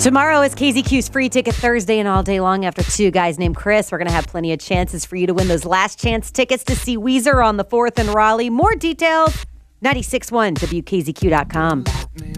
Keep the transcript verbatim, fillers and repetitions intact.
Tomorrow is K Z Q's Free Ticket Thursday, and all day long after two guys named Chris, we're going to have plenty of chances for you to win those last chance tickets to see Weezer on the fourth in Raleigh. More details, nine six one W K Z Q dot com.